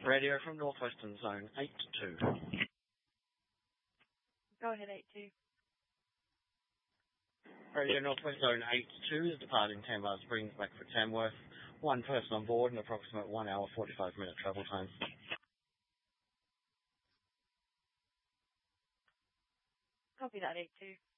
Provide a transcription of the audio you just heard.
Radio from Northwestern Zone 82. Go ahead, 82. Radio Northwest Zone 82 is departing Tambar Springs back for Tamworth. One person on board, an approximate 1 hour 45 minute travel time. Copy that, 82.